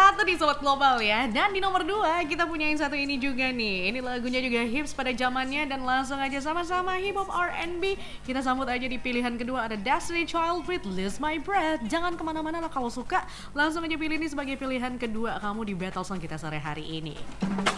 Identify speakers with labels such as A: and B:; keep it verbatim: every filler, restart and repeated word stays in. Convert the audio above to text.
A: satu di Sobat Global ya. Dan di nomor dua kita punya yang satu ini juga nih. Ini lagunya juga hits pada zamannya dan langsung aja sama-sama hip hop R and B. Kita sambut aja di pilihan kedua ada Destiny Child with Lose My Breath. Jangan kemana-mana lah, kalau suka langsung aja pilih ini sebagai pilihan kedua kamu di Battle Song kita sore hari ini.